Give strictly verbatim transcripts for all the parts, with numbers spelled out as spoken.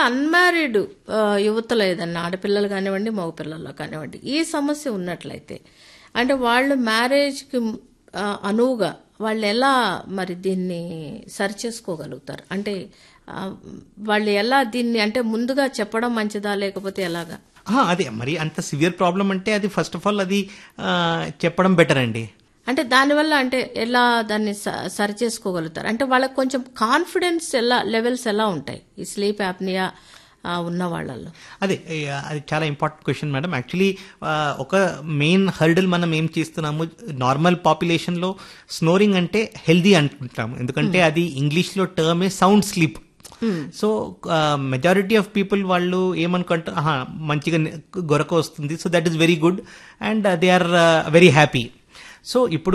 Unmarried యువతలు ఏదన్నా ఆడపిల్లలు కానివ్వండి మగపిల్లల్లో కానివ్వండి ఈ సమస్య ఉన్నట్లయితే అంటే వాళ్ళు మ్యారేజ్కి అనువుగా వాళ్ళు ఎలా మరి దీన్ని సరి చేసుకోగలుగుతారు? అంటే వాళ్ళు ఎలా దీన్ని అంటే ముందుగా చెప్పడం మంచిదా లేకపోతే ఎలాగా? అదే మరి అంత సివియర్ ప్రాబ్లం అంటే అది ఫస్ట్ ఆఫ్ ఆల్ అది చెప్పడం బెటర్ అండి. అంటే దానివల్ల అంటే ఎలా దాన్ని సరి చేసుకోగలుగుతారు? అంటే వాళ్ళకి కొంచెం కాన్ఫిడెన్స్ ఎలా లెవెల్స్ ఎలా ఉంటాయి ఈ స్లీప్ యాప్నియా ఉన్న వాళ్ళల్లో? అదే అది చాలా ఇంపార్టెంట్ క్వశ్చన్ మేడం. యాక్చువల్లీ ఒక మెయిన్ హర్డిల్ మనం ఏం చేస్తున్నాము, నార్మల్ పాపులేషన్లో స్నోరింగ్ అంటే హెల్దీ అనుకుంటాము, ఎందుకంటే అది ఇంగ్లీష్లో టర్మే sound sleep. So majority of people వాళ్ళు ఏమనుకుంటారు, మంచిగా గొరక వస్తుంది, so that is very good and they are very happy. So ఇప్పుడు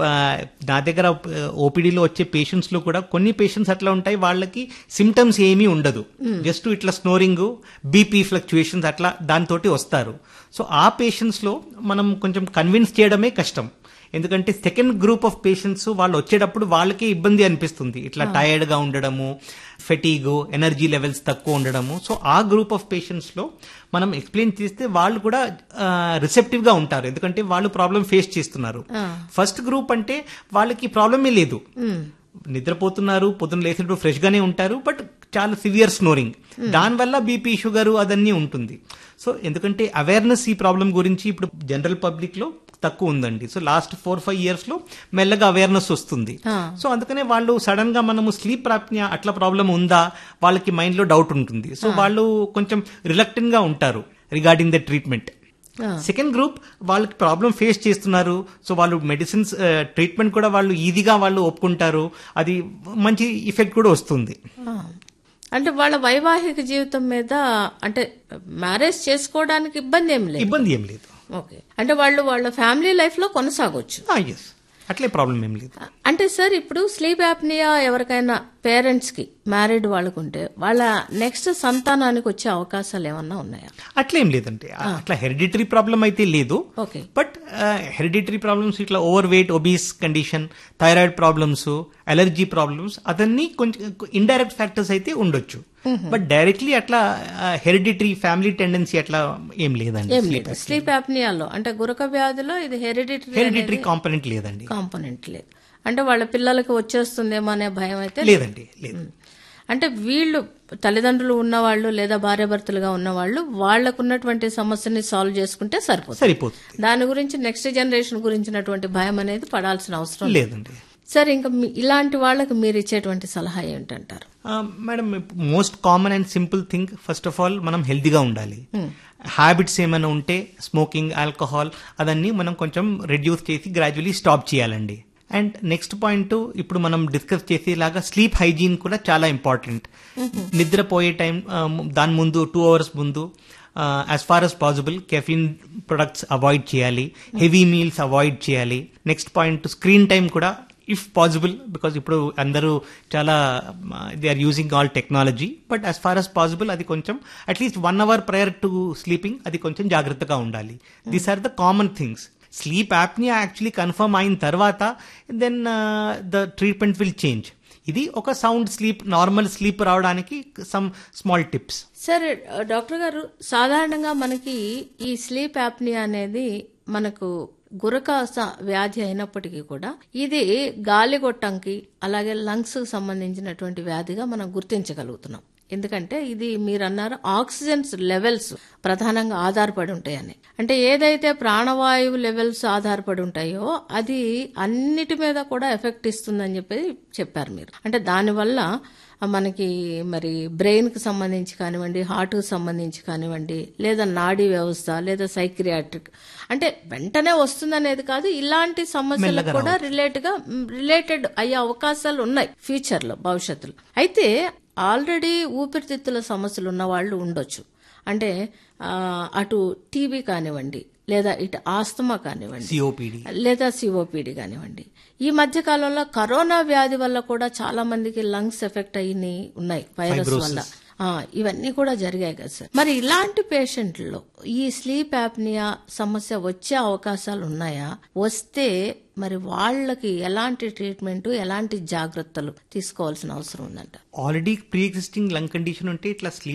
నా దగ్గర ఓపీడీలో వచ్చే పేషెంట్స్లో కూడా కొన్ని పేషెంట్స్ అట్లా ఉంటాయి, వాళ్ళకి సిమ్టమ్స్ ఏమీ ఉండదు, జస్ట్ ఇట్లా స్నోరింగ్, బీపీ ఫ్లక్చుయేషన్స్ అట్లా దానితోటి వస్తారు. సో ఆ పేషెంట్స్లో మనం కొంచెం కన్విన్స్ చేయడమే కష్టం, ఎందుకంటే సెకండ్ గ్రూప్ ఆఫ్ పేషెంట్స్ వాళ్ళు వచ్చేటప్పుడు వాళ్ళకే ఇబ్బంది అనిపిస్తుంది, ఇట్లా టైర్డ్గా ఉండడము, ఫెటీగ్, ఎనర్జీ లెవెల్స్ తక్కువ ఉండడము. సో ఆ గ్రూప్ ఆఫ్ పేషెంట్స్లో మనం ఎక్స్ప్లెయిన్ చేస్తే వాళ్ళు కూడా రిసెప్టివ్గా ఉంటారు, ఎందుకంటే వాళ్ళు ప్రాబ్లం ఫేస్ చేస్తున్నారు. ఫస్ట్ గ్రూప్ అంటే వాళ్ళకి ప్రాబ్లమే లేదు, నిద్రపోతున్నారు, పొద్దున్న లేచినప్పుడు ఫ్రెష్ గానే ఉంటారు, బట్ చాలా సివియర్ స్నోరింగ్, దానివల్ల బీపీ, షుగర్ అదన్నీ ఉంటుంది. సో ఎందుకంటే అవేర్నెస్ ఈ ప్రాబ్లం గురించి ఇప్పుడు జనరల్ పబ్లిక్ లో తక్కువ ఉందండి. So last four five years లో మెల్లగా అవేర్నెస్ వస్తుంది. సో అందుకనే వాళ్ళు సడన్ గా మనము స్లీప్ యాప్నియా అట్లా ప్రాబ్లం ఉందా వాళ్ళకి మైండ్ లో డౌట్ ఉంటుంది, సో వాళ్ళు కొంచెం రిలక్టెంట్ గా ఉంటారు regarding the treatment. Second group వాళ్ళకి ప్రాబ్లం ఫేస్ చేస్తున్నారు, సో వాళ్ళు మెడిసిన్స్ ట్రీట్మెంట్ కూడా వాళ్ళు ఈజీగా వాళ్ళు ఒప్పుకుంటారు, అది మంచి ఎఫెక్ట్ కూడా వస్తుంది. అంటే వాళ్ళ వైవాహిక జీవితం మీద అంటే మ్యారేజ్ చేసుకోవడానికి ఇబ్బంది ఏం లేదు, ఇబ్బంది ఏం లేదు. ఓకే, అంటే వాళ్ళు వాళ్ళ ఫ్యామిలీ లైఫ్ లో కొనసాగొచ్చు, అట్లే ప్రాబ్లం ఏం లేదు. అంటే సార్ ఇప్పుడు స్లీప్ యాప్నియా ఎవరికైనా పేరెంట్స్ కి మ్యారీడ్ వాళ్ళకుంటే వాళ్ళ నెక్స్ట్ సంతానానికి వచ్చే అవకాశాలు ఏమన్నా ఉన్నాయా? అట్లేం లేదండి, అట్లా హెరిడిటరీ ప్రాబ్లం అయితే లేదు. ఓకే, బట్ హెరిడిటరీ ప్రాబ్లమ్స్ ఇట్లా over weight, obese condition, thyroid problems, allergy problems అదన్నీ కొంచెం ఇండైరెక్ట్ ఫ్యాక్టర్స్ అయితే ఉండొచ్చు, బట్ డైరెక్ట్లీ అట్లా హెరిడిటరీ ఫ్యామిలీ టెండెన్సీ అట్లా ఏం లేదండి. స్లీప్ యాప్నియాలో అంటే గురక వ్యాధిలో ఇది హెరిడిటరీ హెరిడిటరీ కాంపోనెంట్ లేదండి, కాంపోనెంట్ లేదు. అంటే వాళ్ళ పిల్లలకి వచ్చేస్తుందేమో అనే భయం అయితే లేదండి, లేదు. అంటే వీళ్ళు తల్లిదండ్రులు ఉన్నవాళ్ళు లేదా భార్యాభర్తలుగా ఉన్నవాళ్ళు వాళ్లకు ఉన్నటువంటి సమస్యని సాల్వ్ చేసుకుంటే సరిపోతుంది సరిపోతుంది దాని గురించి నెక్స్ట్ జనరేషన్ గురించినటువంటి భయం అనేది పడాల్సిన అవసరం లేదండి. సార్ ఇంకా ఇలాంటి వాళ్ళకి మీరు ఇచ్చేటువంటి సలహా ఏంటంటారు? Madam, most common and simple thing, first of all మనం హెల్తీగా ఉండాలి. హ్యాబిట్స్ ఏమైనా ఉంటే స్మోకింగ్, ఆల్కహాల్ అదన్నీ మనం కొంచెం రెడ్యూస్ చేసి గ్రాడ్యువల్లీ స్టాప్ చేయాలండి. అండ్ నెక్స్ట్ పాయింట్ ఇప్పుడు మనం డిస్కస్ చేసేలాగా స్లీప్ హైజీన్ కూడా చాలా ఇంపార్టెంట్. నిద్రపోయే టైం దాని ముందు టూ అవర్స్ ముందు as far as possible caffeine products avoid చేయాలి, హెవీ మీల్స్ అవాయిడ్ చేయాలి. నెక్స్ట్ పాయింట్ స్క్రీన్ టైం కూడా ఇఫ్ పాసిబుల్, బికాజ్ ఇప్పుడు అందరూ చాలా they are using all technology, but as far as possible అది కొంచెం at least one hour prior to sleeping అది కొంచెం జాగ్రత్తగా ఉండాలి. These are the common things. Sleep apnoea actually confirm అయిన తర్వాత then the treatment will change. ఇది ఒక సౌండ్ స్లీప్, నార్మల్ స్లీప్ రావడానికి సమ్ స్మాల్ టిప్స్. సరే డాక్టర్ గారు, సాధారణంగా మనకి ఈ స్లీప్ యాప్నియా అనేది మనకు గురక వ్యాధి అయినప్పటికీ కూడా ఇది గాలిగొట్టంకి అలాగే లంగ్స్ కి సంబంధించినటువంటి వ్యాధిగా మనం గుర్తించగలుగుతున్నాం. ఎందుకంటే ఇది మీరు అన్నారు ఆక్సిజన్ లెవెల్స్ ప్రధానంగా ఆధారపడి ఉంటాయని. అంటే ఏదైతే ప్రాణవాయువు లెవెల్స్ ఆధారపడి ఉంటాయో అది అన్నిటి మీద కూడా ఎఫెక్ట్ ఇస్తుందని చెప్పి చెప్పారు మీరు. అంటే దానివల్ల మనకి మరి బ్రెయిన్ కి సంబంధించి కానివ్వండి, హార్ట్ కు సంబంధించి కానివ్వండి, లేదా నాడీ వ్యవస్థ లేదా సైక్రియాట్రిక్, అంటే వెంటనే వస్తుందనేది కాదు, ఇలాంటి సమస్యలకు కూడా రిలేట్ గా రిలేటెడ్ అయ్యే అవకాశాలు ఉన్నాయి ఫ్యూచర్ లో, భవిష్యత్తులో. అయితే ఆల్రెడీ ఊపిరితిత్తుల సమస్యలు ఉన్న వాళ్ళు ఉండొచ్చు. అంటే అటు టీబీ కానివ్వండి, లేదా ఇటు ఆస్తమా కానివ్వండి, సిఓపిడి లేదా సిఓపిడి కానివ్వండి. ఈ మధ్య కాలంలో కరోనా వ్యాధి వల్ల కూడా చాలా మందికి లంగ్స్ ఎఫెక్ట్ అయ్యి ఉన్నాయి వైరస్ వల్ల. ఇవన్నీ కూడా జరిగాయి కదా సార్. మరి ఇలాంటి పేషెంట్లలో ఈ స్లీప్ యాప్నియా సమస్య వచ్చే అవకాశాలు ఉన్నాయా? వస్తే మరి వాళ్ళకి ఎలాంటి ట్రీట్మెంట్, ఎలాంటి జాగ్రత్తలు తీసుకోవాల్సిన అవసరం ఉందంట? Already pre existing lung condition ఉంటే ఇట్లా